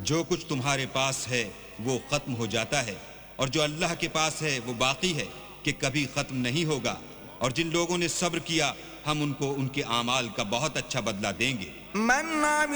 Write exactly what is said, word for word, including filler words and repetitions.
जो कुछ तुम्हारे पास है वो खत्म हो जाता है और जो अल्लाह के पास है वो बाकी है कि कभी खत्म नहीं होगा। और जिन लोगों ने सब्र किया हम उनको उनके आमाल का बहुत अच्छा बदला देंगे।